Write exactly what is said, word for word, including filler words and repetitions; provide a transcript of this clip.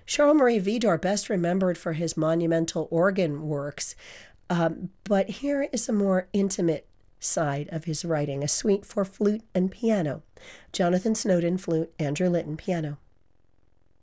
Charles-Marie Widor, best remembered for his monumental organ works, um, but here is a more intimate side of his writing, a suite for flute and piano. Jonathan Snowden, flute, Andrew Litton, piano.